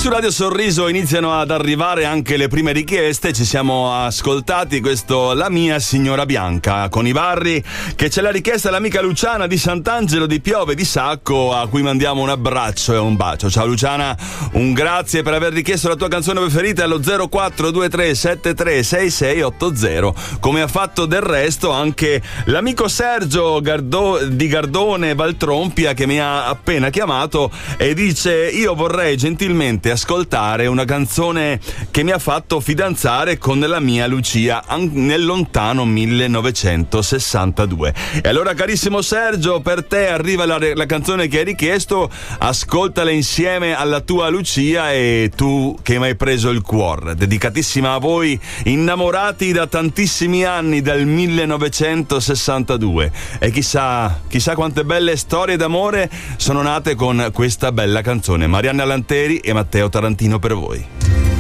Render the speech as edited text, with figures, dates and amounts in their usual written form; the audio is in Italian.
su Radio Sorriso iniziano ad arrivare anche le prime richieste. Ci siamo ascoltati questo La mia signora bianca con Ibarri, che c'è la richiesta dell'amica Luciana di Sant'Angelo di Piove di Sacco, a cui mandiamo un abbraccio e un bacio. Ciao Luciana, un grazie per aver richiesto la tua canzone preferita allo 0423 736680, come ha fatto del resto anche l'amico Sergio di Gardone Valtrompia, che mi ha appena chiamato e dice: io vorrei gentilmente ascoltare una canzone che mi ha fatto fidanzare con la mia Lucia nel lontano 1962. E allora, carissimo Sergio, per te arriva la canzone che hai richiesto, ascoltala insieme alla tua Lucia e tu che mi hai preso il cuore, dedicatissima a voi innamorati da tantissimi anni, dal 1962. E chissà quante belle storie d'amore sono nate con questa bella canzone. Marianna Lanteri e Matteo Tarantino per voi.